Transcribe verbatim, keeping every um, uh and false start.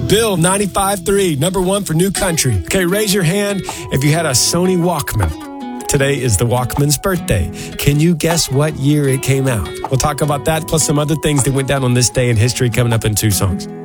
Bill, ninety-five point three, number one for New Country. Okay, raise your hand if you had a Sony Walkman. Today is the Walkman's birthday. Can you guess what year it came out? We'll talk about that plus some other things that went down on this day in history coming up in two songs.